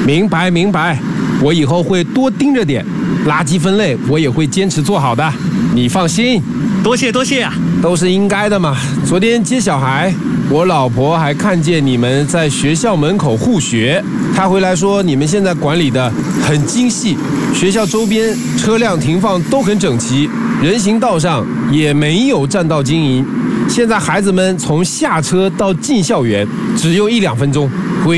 明白明白，我以后会多盯着点，垃圾分类我也会坚持做好的，你放心。 多谢啊！ 都是应该的嘛。昨天接小孩，我老婆还看见你们在学校门口护学，她回来说你们现在管理的很精细，学校周边车辆停放都很整齐，人行道上也没有占道经营。现在孩子们从下车到进校园只用1-2分钟。